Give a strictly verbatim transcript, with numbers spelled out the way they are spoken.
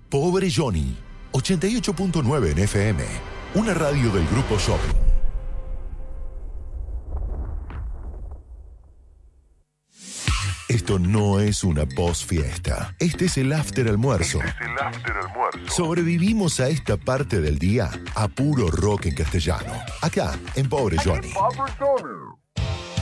Pobre Johnny, ochenta y ocho punto nueve en F M, una radio del Grupo Shopping. Esto no es una post-fiesta. Este es el after almuerzo. Este es el after almuerzo. Sobrevivimos a esta parte del día a puro rock en castellano. Acá, en Pobre Johnny. Pobre Johnny.